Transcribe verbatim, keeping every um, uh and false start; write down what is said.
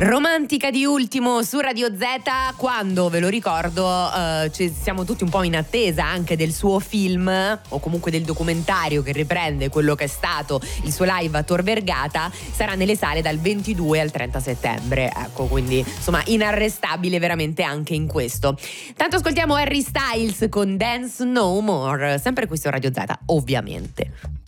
Romantica di ultimo su Radio Z, quando, ve lo ricordo, eh, ci siamo tutti un po' in attesa anche del suo film o comunque del documentario che riprende quello che è stato il suo live a Tor Vergata. Sarà nelle sale dal ventidue al trenta settembre, ecco, quindi insomma inarrestabile veramente anche in questo. Tanto ascoltiamo Harry Styles con Dance No More, sempre qui su Radio Z, ovviamente.